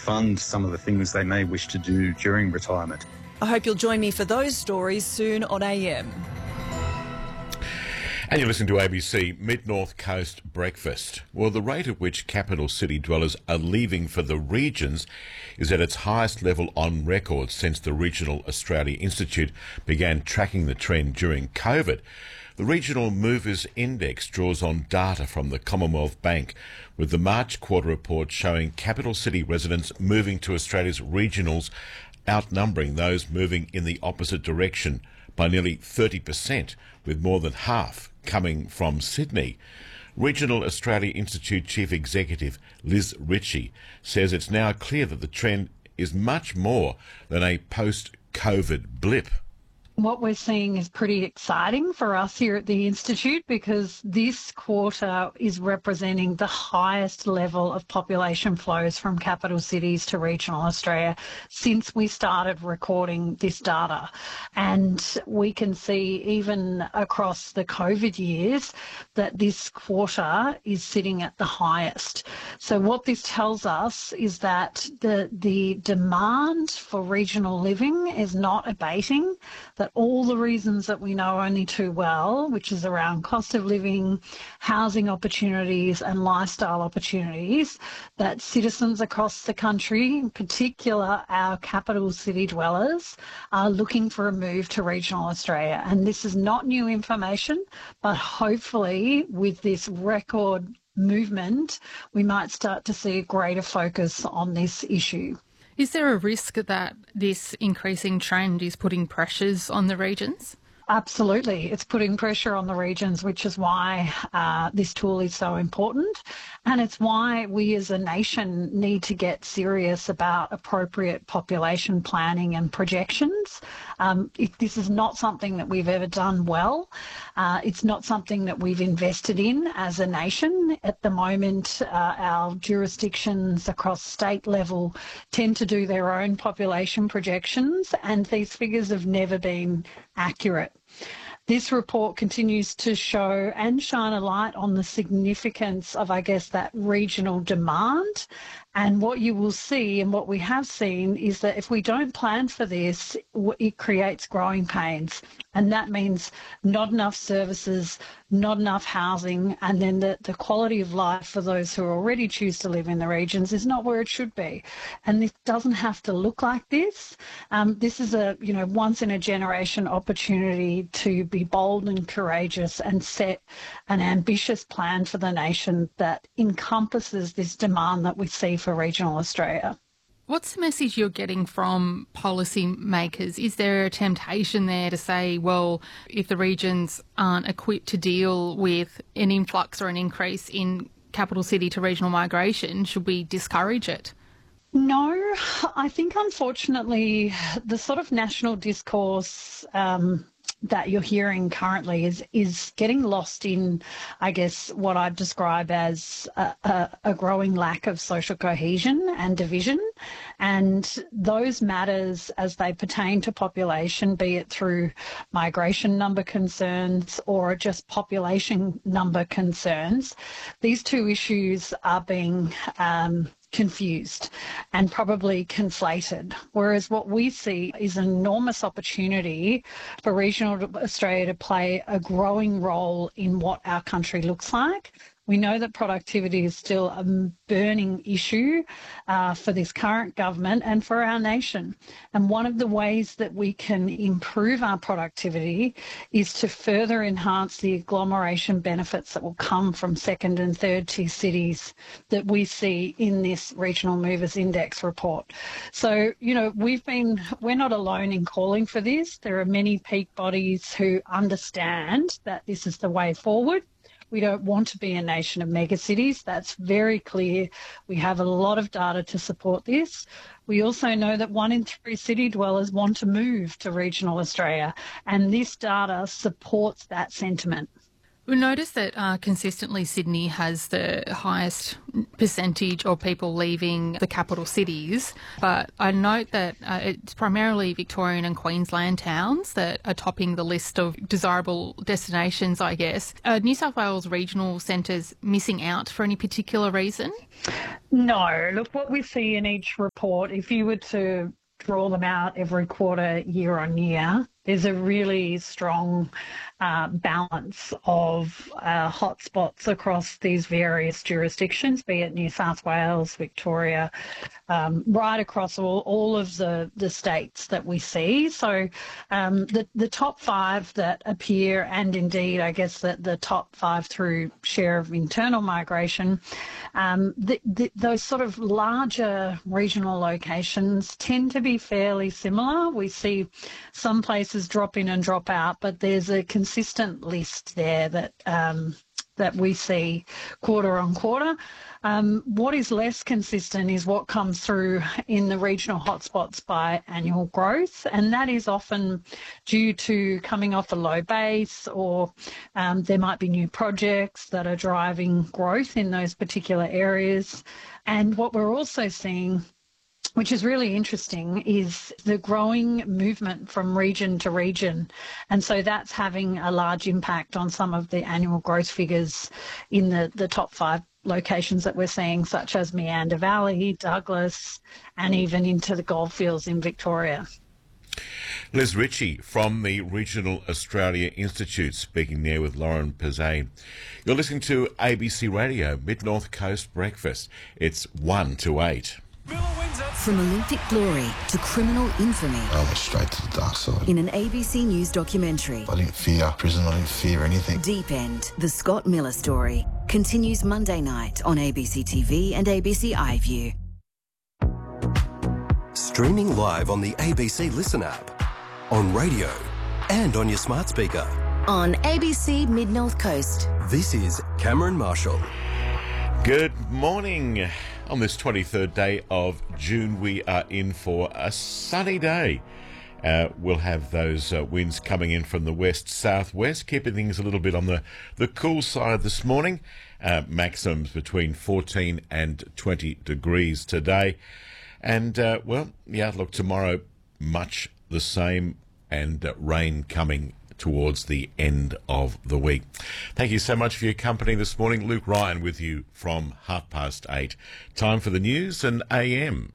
fund some of the things they may wish to do during retirement. I hope you'll join me for those stories soon on AM. And you're listening to ABC Mid-North Coast Breakfast. Well, the rate at which capital city dwellers are leaving for the regions is at its highest level on record since the Regional Australia Institute began tracking the trend during COVID. The Regional Movers Index draws on data from the Commonwealth Bank, with the March quarter report showing capital city residents moving to Australia's regionals outnumbering those moving in the opposite direction by nearly 30%, with more than half coming from Sydney. Regional Australia Institute Chief Executive Liz Ritchie says it's now clear that the trend is much more than a post-COVID blip. What we're seeing is pretty exciting for us here at the Institute, because this quarter is representing the highest level of population flows from capital cities to regional Australia since we started recording this data. And we can see even across the COVID years that this quarter is sitting at the highest. So what this tells us is that the demand for regional living is not abating, that all the reasons that we know only too well, which is around cost of living, housing opportunities and lifestyle opportunities, that citizens across the country, in particular our capital city dwellers, are looking for a move to regional Australia. And this is not new information, but hopefully with this record movement, we might start to see a greater focus on this issue. Is there a risk that this increasing trend is putting pressures on the regions? Absolutely. It's putting pressure on the regions, which is why this tool is so important. And it's why we as a nation need to get serious about appropriate population planning and projections. If this is not something that we've ever done well, it's not something that we've invested in as a nation. At the moment, our jurisdictions across state level tend to do their own population projections, and these figures have never been accurate. This report continues to show and shine a light on the significance of, I guess, that regional demand. And what you will see, and what we have seen, is that if we don't plan for this, it creates growing pains. And that means not enough services, not enough housing, and then the quality of life for those who already choose to live in the regions is not where it should be. And this doesn't have to look like this. This is a once in a generation opportunity to be bold and courageous and set an ambitious plan for the nation that encompasses this demand that we see for regional Australia. What's the message you're getting from policy makers? Is there a temptation there to say, well, if the regions aren't equipped to deal with an influx or an increase in capital city to regional migration, should we discourage it? No, I think unfortunately the sort of national discourse that you're hearing currently is getting lost in, I guess, what I'd describe as a growing lack of social cohesion and division. And those matters as they pertain to population, be it through migration number concerns or just population number concerns, these two issues are being confused and probably conflated, whereas what we see is an enormous opportunity for regional Australia to play a growing role in what our country looks like. We know that productivity is still a burning issue for this current government and for our nation. And one of the ways that we can improve our productivity is to further enhance the agglomeration benefits that will come from second and third tier cities that we see in this Regional Movers Index report. So, we're not alone in calling for this. There are many peak bodies who understand that this is the way forward. We don't want to be a nation of megacities. That's very clear. We have a lot of data to support this. We also know that 1 in 3 city dwellers want to move to regional Australia, and this data supports that sentiment. We noticed that consistently Sydney has the highest percentage of people leaving the capital cities, but I note that it's primarily Victorian and Queensland towns that are topping the list of desirable destinations, I guess. New South Wales regional centres missing out for any particular reason? No. Look, what we see in each report, if you were to draw them out every quarter, year on year, there's a really strong balance of hotspots across these various jurisdictions, be it New South Wales, Victoria, right across all of the states that we see. So the top five that appear, and indeed I guess that the top five through share of internal migration, those sort of larger regional locations tend to be fairly similar. We see some places drop in and drop out, but there's a consistent list there that we see quarter on quarter. What is less consistent is what comes through in the regional hotspots by annual growth, and that is often due to coming off a low base, or there might be new projects that are driving growth in those particular areas. And what we're also seeing, which is really interesting, is the growing movement from region to region. And so that's having a large impact on some of the annual growth figures in the top five locations that we're seeing, such as Meander Valley, Douglas, and even into the goldfields in Victoria. Liz Ritchie from the Regional Australia Institute speaking there with Lauren Pezet. You're listening to ABC Radio, Mid-North Coast Breakfast. It's 1 to 8. From Olympic glory to criminal infamy. I went straight to the dark side. In an ABC News documentary. I didn't fear prison, I didn't fear anything. Deep End, the Scott Miller story, continues Monday night on ABC TV and ABC iView. Streaming live on the ABC Listen app, on radio and on your smart speaker. On ABC Mid-North Coast. This is Cameron Marshall. Good morning. On this 23rd day of June, we are in for a sunny day. We'll have those winds coming in from the west-southwest, keeping things a little bit on the cool side this morning. Maximums between 14 and 20 degrees today. And, tomorrow much the same, and rain coming towards the end of the week. Thank you so much for your company this morning. Luke Ryan with you from 8:30. Time for the news and AM.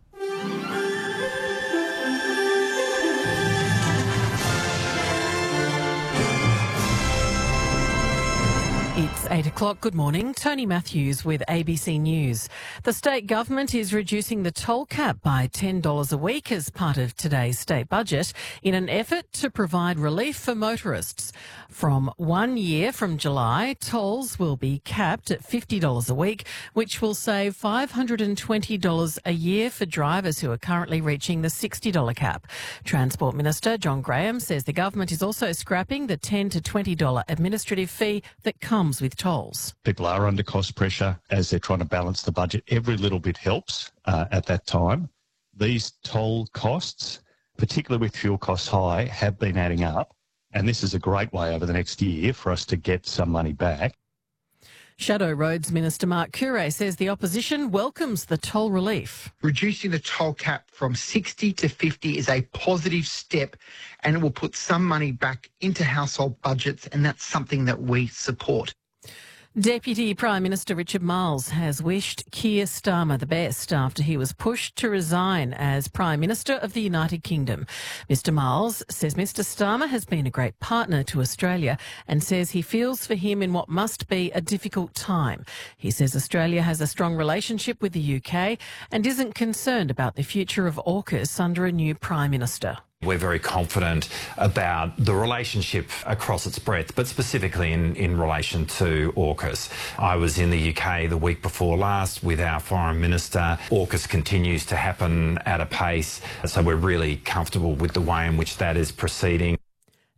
It's 8 o'clock. Good morning. Tony Matthews with ABC News. The state government is reducing the toll cap by $10 a week as part of today's state budget in an effort to provide relief for motorists. From 1 year from July, tolls will be capped at $50 a week, which will save $520 a year for drivers who are currently reaching the $60 cap. Transport Minister John Graham says the government is also scrapping the $10 to $20 administrative fee that comes with tolls. People are under cost pressure as they're trying to balance the budget. Every little bit helps at that time. These toll costs, particularly with fuel costs high, have been adding up. And this is a great way over the next year for us to get some money back. Shadow Roads Minister Mark Curray says the opposition welcomes the toll relief. Reducing the toll cap from 60 to 50 is a positive step, and it will put some money back into household budgets, and that's something that we support. Deputy Prime Minister Richard Marles has wished Keir Starmer the best after he was pushed to resign as Prime Minister of the United Kingdom. Mr Marles says Mr Starmer has been a great partner to Australia and says he feels for him in what must be a difficult time. He says Australia has a strong relationship with the UK and isn't concerned about the future of AUKUS under a new Prime Minister. We're very confident about the relationship across its breadth, but specifically in relation to AUKUS. I was in the UK the week before last with our Foreign Minister. AUKUS continues to happen at a pace, so we're really comfortable with the way in which that is proceeding.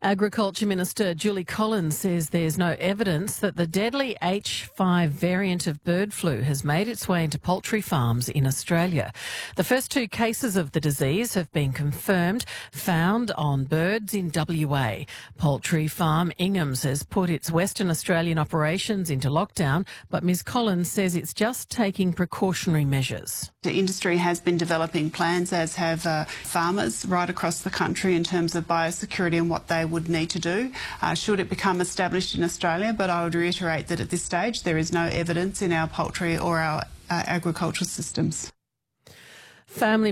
Agriculture Minister Julie Collins says there's no evidence that the deadly H5 variant of bird flu has made its way into poultry farms in Australia. The first 2 cases of the disease have been confirmed, found on birds in WA. Poultry farm Inghams has put its Western Australian operations into lockdown, but Ms Collins says it's just taking precautionary measures. The industry has been developing plans, as have farmers right across the country, in terms of biosecurity and what they would need to do should it become established in Australia. But I would reiterate that at this stage there is no evidence in our poultry or our agricultural systems. Family